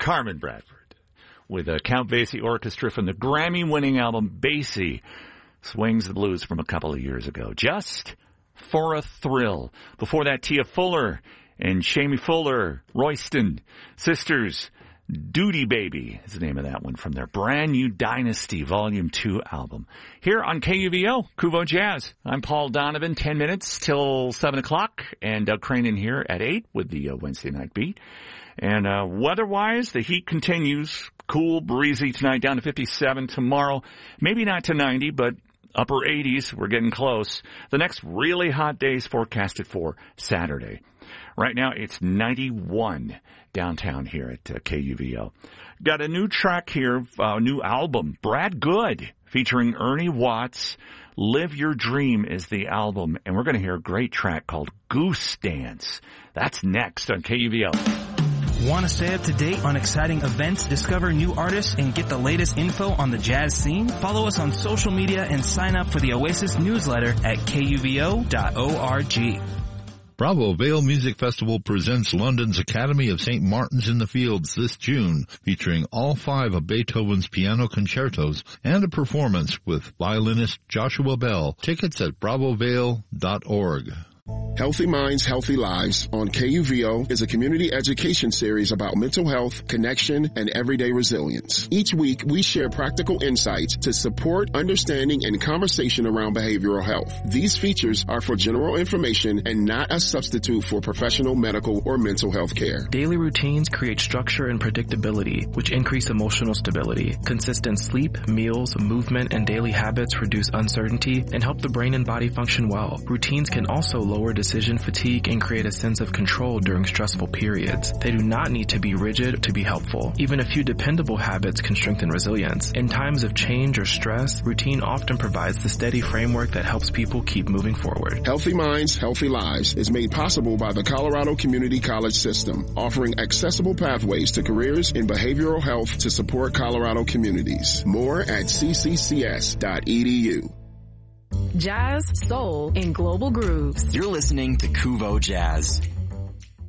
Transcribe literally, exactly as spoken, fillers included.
Carmen Bradford with a Count Basie Orchestra from the Grammy-winning album Basie Swings the Blues from a couple of years ago. Just for a Thrill. Before that, Tia Fuller and Shamie Fuller, Royston Sisters. Duty Baby is the name of that one from their brand new Dynasty Volume two album. Here on K U V O, Kuvo Jazz. I'm Paul Donovan, ten minutes till seven o'clock, and Doug Cranen here at eight with the uh, Wednesday Night Beat. And uh, weather-wise, the heat continues. Cool, breezy tonight, down to fifty-seven tomorrow. Maybe not to ninety, but upper eighties. We're getting close. The next really hot day is forecasted for Saturday. Right now, it's ninety-one downtown here at uh, K U V O. Got a new track here, a uh, new album, Brad Good, featuring Ernie Watts. Live Your Dream is the album, and we're going to hear a great track called Goose Dance. That's next on K U V O. Want to stay up to date on exciting events, discover new artists, and get the latest info on the jazz scene? Follow us on social media and sign up for the Oasis newsletter at K U V O dot org. Bravo Vale Music Festival presents London's Academy of Saint Martin's in the Fields this June, featuring all five of Beethoven's piano concertos and a performance with violinist Joshua Bell. Tickets at bravo vale dot org. Healthy Minds, Healthy Lives on K U V O is a community education series about mental health, connection, and everyday resilience. Each week, we share practical insights to support understanding and conversation around behavioral health. These features are for general information and not a substitute for professional medical or mental health care. Daily routines create structure and predictability, which increase emotional stability. Consistent sleep, meals, movement, and daily habits reduce uncertainty and help the brain and body function well. Routines can also lower lower decision fatigue and create a sense of control during stressful periods. They do not need to be rigid to be helpful. Even a few dependable habits can strengthen resilience. In times of change or stress, routine often provides the steady framework that helps people keep moving forward. Healthy Minds, Healthy Lives is made possible by the Colorado Community College System, offering accessible pathways to careers in behavioral health to support Colorado communities. More at c c c s dot e d u. Jazz, soul, and global grooves. You're listening to Kuvo Jazz.